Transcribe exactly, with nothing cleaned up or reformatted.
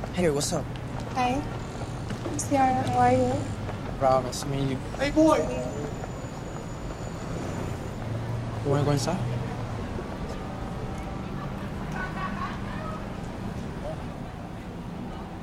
Hey, what's up? Hi, Ciara, how are you? Rob, nice to meet you. Hey, boy. You wanna go inside?